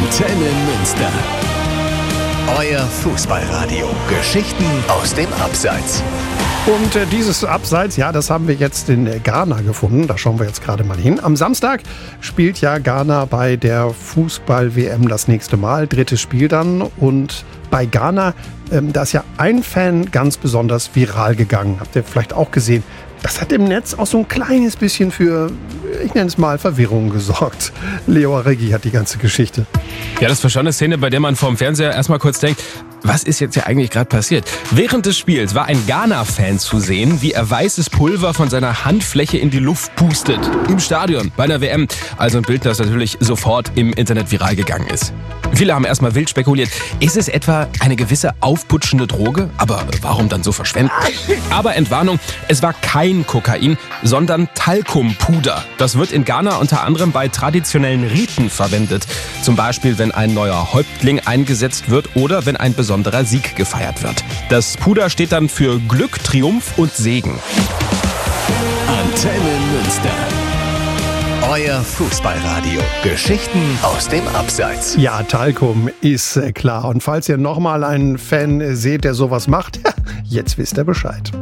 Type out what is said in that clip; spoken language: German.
Antenne Münster. Euer Fußballradio. Geschichten aus dem Abseits. Und dieses Abseits, ja, das haben wir jetzt in Ghana gefunden. Da schauen wir jetzt gerade mal hin. Am Samstag spielt ja Ghana bei der Fußball-WM das nächste Mal. 3. Spiel dann. Und bei Ghana, da ist ja ein Fan ganz besonders viral gegangen. Habt ihr vielleicht auch gesehen. Das hat im Netz auch so ein kleines bisschen für, ich nenne es mal, Verwirrung gesorgt. Leo Aregi hat die ganze Geschichte. Ja, das war schon eine Szene, bei der man vorm Fernseher erstmal kurz denkt, was ist jetzt hier eigentlich gerade passiert? Während des Spiels war ein Ghana-Fan zu sehen, wie er weißes Pulver von seiner Handfläche in die Luft pustet. Im Stadion, bei der WM. Also ein Bild, das natürlich sofort im Internet viral gegangen ist. Viele haben erstmal wild spekuliert, ist es etwa eine gewisse aufputschende Droge? Aber warum dann so verschwenden? Aber Entwarnung, es war kein Kokain, sondern Talkumpuder. Das wird in Ghana unter anderem bei traditionellen Riten verwendet. Zum Beispiel, wenn ein neuer Häuptling eingesetzt wird oder wenn ein besonderer Sieg gefeiert wird. Das Puder steht dann für Glück, Triumph und Segen. Antenne Münster. Euer Fußballradio. Geschichten aus dem Abseits. Ja, Talkum ist klar. Und falls ihr nochmal einen Fan seht, der sowas macht, jetzt wisst ihr Bescheid.